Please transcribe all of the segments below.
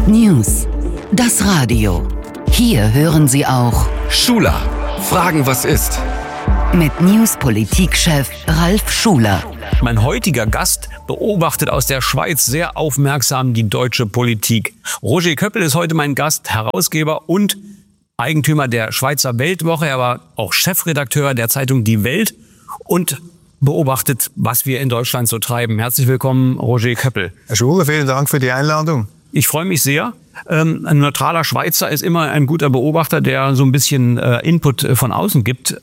News. Das Radio. Hier hören Sie auch Schuler. Fragen, was ist? Mit News-Politikchef Ralf Schuler. Mein heutiger Gast beobachtet aus der Schweiz sehr aufmerksam die deutsche Politik. Roger Köppel ist heute mein Gast, Herausgeber und Eigentümer der Schweizer Weltwoche. Er war auch Chefredakteur der Zeitung Die Welt und beobachtet, was wir in Deutschland so treiben. Herzlich willkommen, Roger Köppel. Herr Schuler, vielen Dank für die Einladung. Ich freue mich sehr. Ein neutraler Schweizer ist immer ein guter Beobachter, der so ein bisschen Input von außen gibt.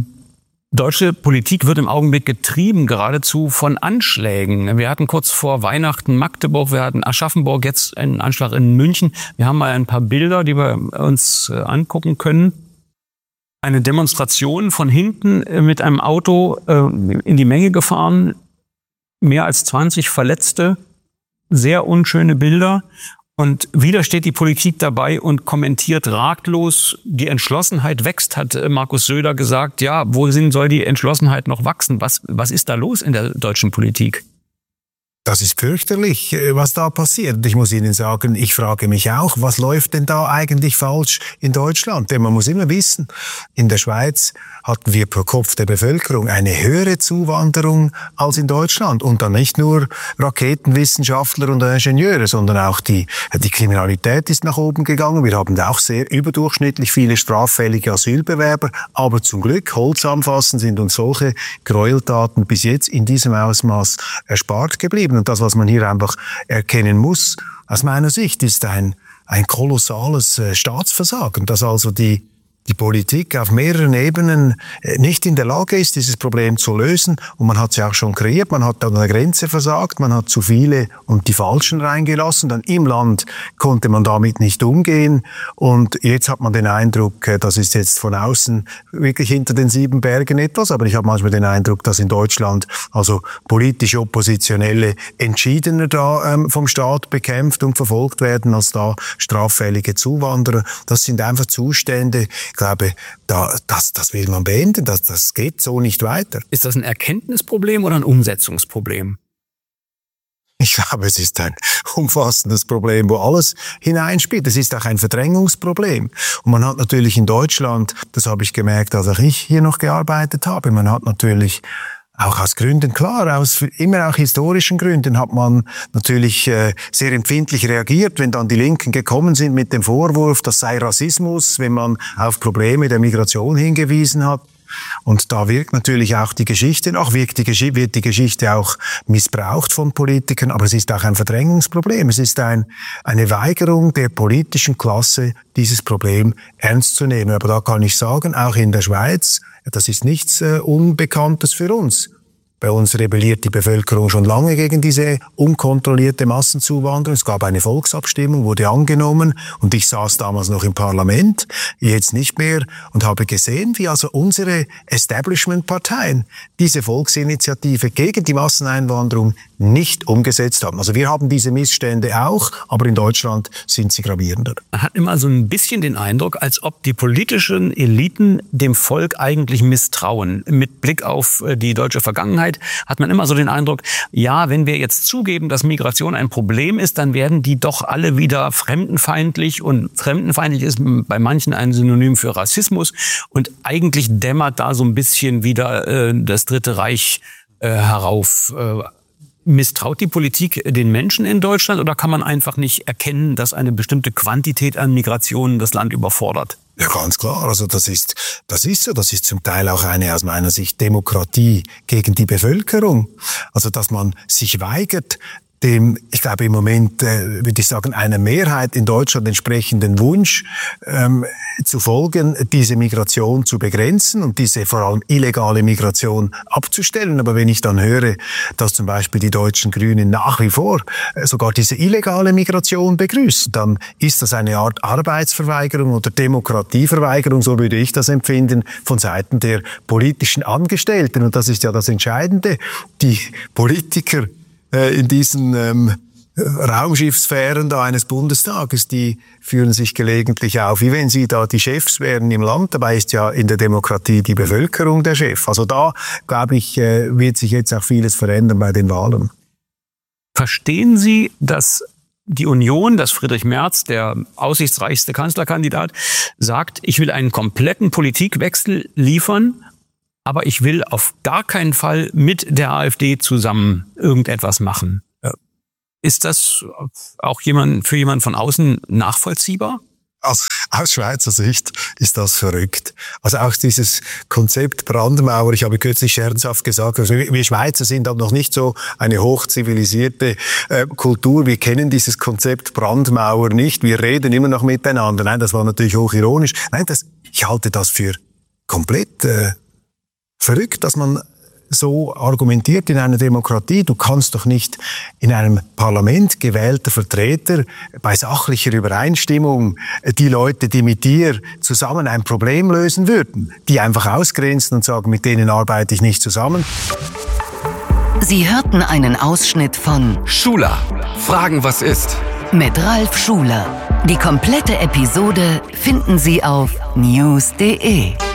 Deutsche Politik wird im Augenblick getrieben geradezu von Anschlägen. Wir hatten kurz vor Weihnachten Magdeburg, wir hatten Aschaffenburg, jetzt einen Anschlag in München. Wir haben mal ein paar Bilder, die wir uns angucken können. Eine Demonstration von hinten mit einem Auto in die Menge gefahren, mehr als 20 Verletzte, sehr unschöne Bilder. Und wieder steht die Politik dabei und kommentiert ratlos, die Entschlossenheit wächst, hat Markus Söder gesagt. Ja, wohin soll die Entschlossenheit noch wachsen? Was ist da los in der deutschen Politik? Das ist fürchterlich, was da passiert. Ich muss Ihnen sagen, ich frage mich auch, was läuft denn da eigentlich falsch in Deutschland? Denn man muss immer wissen, in der Schweiz hatten wir pro Kopf der Bevölkerung eine höhere Zuwanderung als in Deutschland. Und dann nicht nur Raketenwissenschaftler und Ingenieure, sondern auch die Kriminalität ist nach oben gegangen. Wir haben auch sehr überdurchschnittlich viele straffällige Asylbewerber. Aber zum Glück, Holz anfassen, sind uns solche Gräueltaten bis jetzt in diesem Ausmaß erspart geblieben. Und das, was man hier einfach erkennen muss, aus meiner Sicht, ist ein kolossales Staatsversagen, dass also die Politik auf mehreren Ebenen nicht in der Lage ist, dieses Problem zu lösen. Und man hat es ja auch schon kreiert. Man hat an der Grenze versagt. Man hat zu viele und die Falschen reingelassen. Dann im Land konnte man damit nicht umgehen. Und jetzt hat man den Eindruck, das ist jetzt von außen wirklich hinter den 7 Bergen etwas. Aber ich habe manchmal den Eindruck, dass in Deutschland also politisch Oppositionelle entschiedener da vom Staat bekämpft und verfolgt werden, als da straffällige Zuwanderer. Das sind einfach Zustände. Ich glaube, das will man beenden, das geht so nicht weiter. Ist das ein Erkenntnisproblem oder ein Umsetzungsproblem? Ich glaube, es ist ein umfassendes Problem, wo alles hineinspielt. Es ist auch ein Verdrängungsproblem. Und man hat natürlich in Deutschland, das habe ich gemerkt, als auch ich hier noch gearbeitet habe, man hat natürlich auch aus Gründen, klar, immer auch historischen Gründen hat man natürlich sehr empfindlich reagiert, wenn dann die Linken gekommen sind mit dem Vorwurf, das sei Rassismus, wenn man auf Probleme der Migration hingewiesen hat. Und da wirkt natürlich auch die Geschichte nach, wird die Geschichte auch missbraucht von Politikern, aber es ist auch ein Verdrängungsproblem. Es ist eine Weigerung der politischen Klasse, dieses Problem ernst zu nehmen. Aber da kann ich sagen, auch in der Schweiz, das ist nichts Unbekanntes für uns. Bei uns rebelliert die Bevölkerung schon lange gegen diese unkontrollierte Massenzuwanderung. Es gab eine Volksabstimmung, wurde angenommen und ich saß damals noch im Parlament, jetzt nicht mehr, und habe gesehen, wie also unsere Establishment-Parteien diese Volksinitiative gegen die Masseneinwanderung nicht umgesetzt haben. Also wir haben diese Missstände auch, aber in Deutschland sind sie gravierender. Man hat immer so ein bisschen den Eindruck, als ob die politischen Eliten dem Volk eigentlich misstrauen. Mit Blick auf die deutsche Vergangenheit hat man immer so den Eindruck, ja, wenn wir jetzt zugeben, dass Migration ein Problem ist, dann werden die doch alle wieder fremdenfeindlich, und fremdenfeindlich ist bei manchen ein Synonym für Rassismus, und eigentlich dämmert da so ein bisschen wieder das Dritte Reich herauf. Misstraut die Politik den Menschen in Deutschland, oder kann man einfach nicht erkennen, dass eine bestimmte Quantität an Migrationen das Land überfordert? Ja, ganz klar. Also das ist so. Das ist zum Teil auch eine, aus meiner Sicht, Demokratie gegen die Bevölkerung. Also, dass man sich weigert, ich glaube im Moment, würde ich sagen, einer Mehrheit in Deutschland entsprechenden Wunsch zu folgen, diese Migration zu begrenzen und diese vor allem illegale Migration abzustellen. Aber wenn ich dann höre, dass zum Beispiel die deutschen Grünen nach wie vor sogar diese illegale Migration begrüßen, dann ist das eine Art Arbeitsverweigerung oder Demokratieverweigerung, so würde ich das empfinden, von Seiten der politischen Angestellten. Und das ist ja das Entscheidende. Die Politiker in diesen Raumschiffsphären da eines Bundestages, die fühlen sich gelegentlich auf, wie wenn sie da die Chefs wären im Land. Dabei ist ja in der Demokratie die Bevölkerung der Chef. Also da, glaube ich, wird sich jetzt auch vieles verändern bei den Wahlen. Verstehen Sie, dass die Union, dass Friedrich Merz, der aussichtsreichste Kanzlerkandidat, sagt, ich will einen kompletten Politikwechsel liefern, aber ich will auf gar keinen Fall mit der AfD zusammen irgendetwas machen. Ist das auch für jemanden von außen nachvollziehbar? Aus Schweizer Sicht ist das verrückt. Also auch dieses Konzept Brandmauer, ich habe kürzlich scherzhaft gesagt, also wir Schweizer sind aber noch nicht so eine hochzivilisierte Kultur. Wir kennen dieses Konzept Brandmauer nicht. Wir reden immer noch miteinander. Nein, das war natürlich hochironisch. Nein, ich halte das für komplett verrückt, dass man so argumentiert in einer Demokratie. Du kannst doch nicht in einem Parlament gewählter Vertreter bei sachlicher Übereinstimmung die Leute, die mit dir zusammen ein Problem lösen würden, die einfach ausgrenzen und sagen, mit denen arbeite ich nicht zusammen. Sie hörten einen Ausschnitt von Schuler, Fragen, was ist? mit Ralf Schuler. Die komplette Episode finden Sie auf news.de.